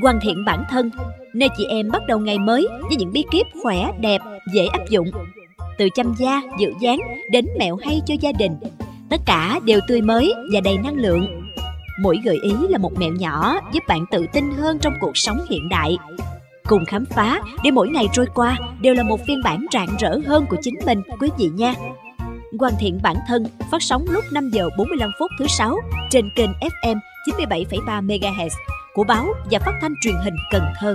Hoàn thiện bản thân, nơi chị em bắt đầu ngày mới với những bí kíp khỏe, đẹp, dễ áp dụng. Từ chăm da, giữ dáng đến mẹo hay cho gia đình, tất cả đều tươi mới và đầy năng lượng. Mỗi gợi ý là một mẹo nhỏ giúp bạn tự tin hơn trong cuộc sống hiện đại. Cùng khám phá để mỗi ngày trôi qua đều là một phiên bản rạng rỡ hơn của chính mình, quý vị nha. Hoàn thiện bản thân phát sóng lúc 5 giờ 45 phút thứ 6 trên kênh FM 97,3 MHz của báo và phát thanh truyền hình Cần Thơ.